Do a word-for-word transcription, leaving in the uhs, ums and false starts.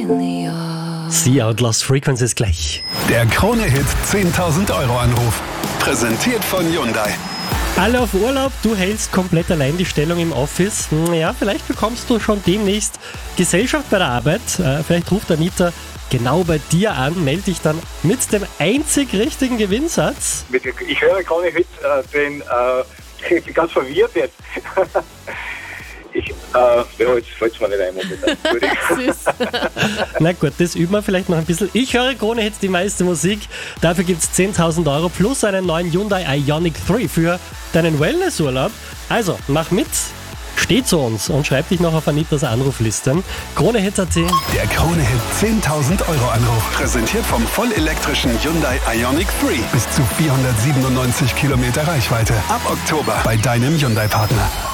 See Out Lost Frequencies gleich. Der Krone-Hit zehntausend Euro Anruf. Präsentiert von Hyundai. Alle auf Urlaub, du hältst komplett allein die Stellung im Office. Ja, vielleicht bekommst du schon demnächst Gesellschaft bei der Arbeit. Äh, vielleicht ruft Anita genau bei dir an, melde dich dann mit dem einzig richtigen Gewinnsatz. Ich höre gar nicht mit, äh, den, äh, ich bin ganz verwirrt jetzt. Ich, äh, ja, jetzt fällt es mir nicht ein, momentan. Na gut, das üben wir vielleicht noch ein bisschen. Ich höre Krone Hits, die meiste Musik. Dafür gibt es zehntausend Euro plus einen neuen Hyundai Ioniq drei für deinen Wellnessurlaub. Also, mach mit, steh zu uns und schreib dich noch auf Anitas Anrufliste. Krone Hits Punkt at. Der Krone-Hit zehntausend Euro Anruf. Präsentiert vom vollelektrischen Hyundai Ioniq drei. Bis zu vierhundertsiebenundneunzig Kilometer Reichweite. Ab Oktober bei deinem Hyundai-Partner.